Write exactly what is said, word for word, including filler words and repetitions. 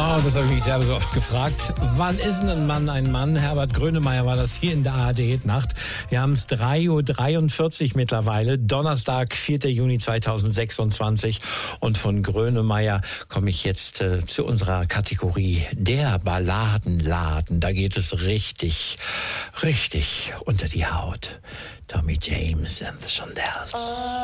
Oh, das habe ich mich selber so oft gefragt. Wann ist denn ein Mann ein Mann? Herbert Grönemeyer war das hier in der A R D-Nacht. Wir haben es drei Uhr dreiundvierzig mittlerweile, Donnerstag, vierter Juni zweitausendsechsundzwanzig. Und von Grönemeyer komme ich jetzt äh, zu unserer Kategorie der Balladenladen. Da geht es richtig, richtig unter die Haut. Tommy James and the Shondells.